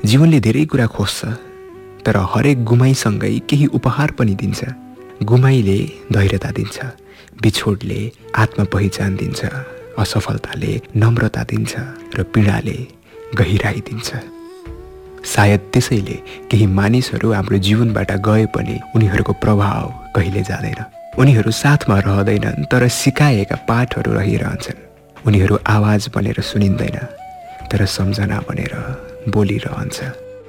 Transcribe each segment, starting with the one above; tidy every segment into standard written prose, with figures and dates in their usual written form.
जीवनले धेरै कुरा खोज्छ, तर हरेक गुमाईसँगै केही उपहार पनि दिन्छ। गुमाईले धैर्यता दिन्छ, बिछोडले आत्मपहिचान दिन्छ, असफलताले नम्रता दिन्छ र पीडाले गहिराई दिन्छ। सायद त्यसैले केही मानिसहरू हाम्रो जीवनबाट गए पनि उनीहरूको प्रभाव कहिले जाँदैन। उनीहरू साथमा रहँदैनन्, तर सिकाएका पाठहरू रहिरहन्छन्। उनीहरू आवाज बनेर सुनिँदैन, तर सम्झना बनेर बोलिरहन्छ।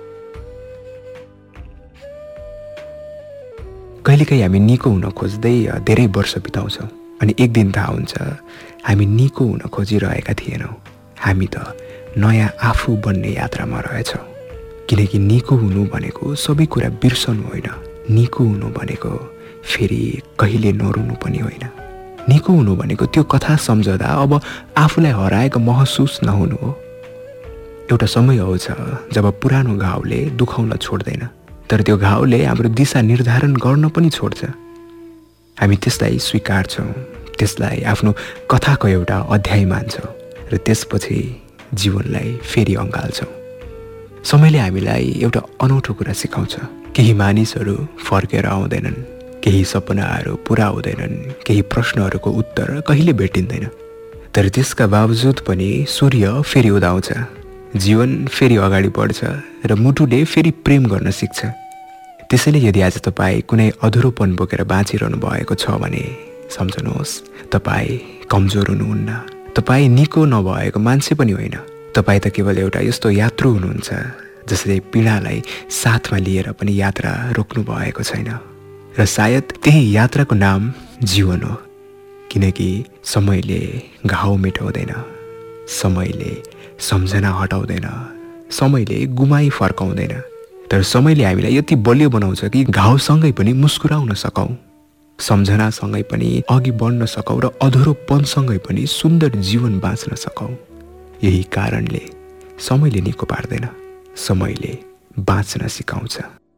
कहिलेकाहीँ हामी निको हुन खोज्दै धेरै वर्ष बिताउँछौँ, अनि एक दिन थाहा हुन्छ हामी निको हुन खोजिरहेका थिएनौँ। हामी त नयाँ आफू बन्ने यात्रामा रहेछौँ। किनकि निको हुनु भनेको सबै कुरा बिर्सनु होइन, निको हुनु भनेको फेरि कहिले नरुनु पनि होइन। निको हुनु भनेको त्यो कथा सम्झदा अब आफूलाई हराएको महसुस नहुनु हो। एउटा समय आउँछ जब पुरानो घाउले दुखाउन छोड्दैन, तर त्यो घाउले हाम्रो दिशा निर्धारण गर्न पनि छोड्छ। हामी त्यसलाई स्वीकार्छौँ, त्यसलाई आफ्नो कथाको एउटा अध्याय मान्छौँ र त्यसपछि जीवनलाई फेरि अँगाल्छौँ। समयले हामीलाई एउटा अनौठो कुरा सिकाउँछ। केही मानिसहरू फर्केर आउँदैनन्, केही सपनाहरू पुरा हुँदैनन्, केही प्रश्नहरूको उत्तर कहिले भेटिँदैन। तर त्यसका बावजुद पनि सूर्य फेरि उदाउँछ, जीवन फेरि अगाडि बढ्छ र मुटुले फेरि प्रेम गर्न सिक्छ। त्यसैले यदि आज तपाईँ कुनै अधुरोपन बोकेर बाँचिरहनु भएको छ भने सम्झनुहोस्, तपाईँ कमजोर हुनुहुन्न, तपाईँ निको नभएको मान्छे पनि होइन। तपाईँ त केवल एउटा यस्तो यात्रु हुनुहुन्छ जसले पीडालाई साथमा लिएर पनि यात्रा रोक्नु भएको छैन। र सायद त्यही यात्राको नाम जीवन हो। किनकि समयले घाउ मेटाउँदैन, समयले सम्झना हटाउँदैन, समयले गुमाई फर्काउँदैन, तर समयले हामीलाई यति बलियो बनाउँछ कि घाउसँगै पनि मुस्कुराउन सकौँ, सम्झनासँगै पनि अघि बढ्न सकौँ र अधुरोपनसँगै पनि सुन्दर जीवन बाँच्न सकौँ। यही कारणले समयले निको पार्दैन, समयले बाँच्न सिकाउँछ।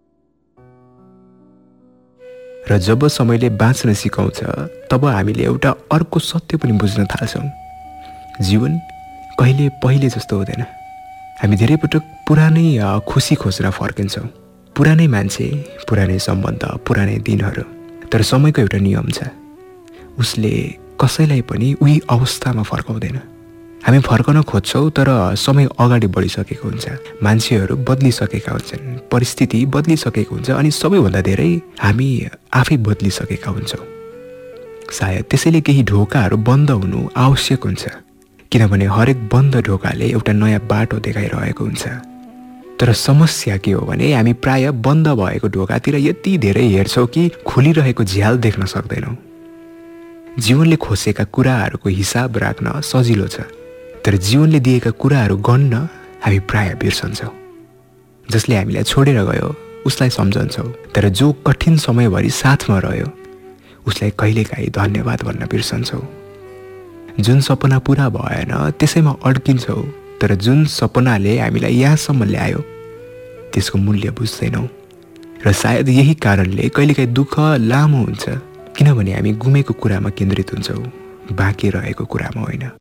र जब समयले बाँच्न सिकाउँछ तब हामीले एउटा अर्को सत्य पनि बुझ्न थाल्छौँ। जीवन कहिले पहिले जस्तो हुँदैन। हामी धेरै पटक पुरानै खुसी खोजेर फर्किन्छौँ, पुरानै मान्छे, पुरानै सम्बन्ध, पुरानै दिनहरू। तर समयको एउटा नियम छ, उसले कसैलाई पनि उही अवस्थामा फर्काउँदैन। हामी फर्कन खोज्छौँ तर समय अगाडि बढिसकेको हुन्छ, मान्छेहरू बदलिसकेका हुन्छन्, परिस्थिति बदलिसकेको हुन्छ, अनि सबैभन्दा धेरै हामी आफै बदलिसकेका हुन्छौँ। सायद त्यसैले केही ढोकाहरू बन्द हुनु आवश्यक हुन्छ, किनभने हरेक बन्द ढोकाले एउटा नयाँ बाटो देखाइरहेको हुन्छ। तर समस्या के हो भने हामी प्राय बन्द भएको ढोकातिर यति धेरै हेर्छौँ कि खुलिरहेको झ्याल देख्न सक्दैनौँ। जीवनले खोसेका कुराहरूको हिसाब राख्न सजिलो छ, तर जीवनले दिएका कुराहरू गन्न हामी प्राय बिर्सन्छौँ। जसले हामीलाई छोडेर गयो उसलाई सम्झन्छौँ, तर जो कठिन समयभरि साथमा रह्यो उसलाई कहिलेकाहीँ धन्यवाद भन्न बिर्सन्छौँ। जुन सपना पुरा भएन त्यसैमा अड्किन्छौँ, तर जुन सपनाले हामीलाई यहाँसम्म ल्यायो त्यसको मूल्य बुझ्दैनौँ। र सायद यही कारणले कहिलेकाहीँ दुःख लामो हुन्छ, किनभने हामी गुमेको कुरामा केन्द्रित हुन्छौँ, बाँकी रहेको कुरामा होइन।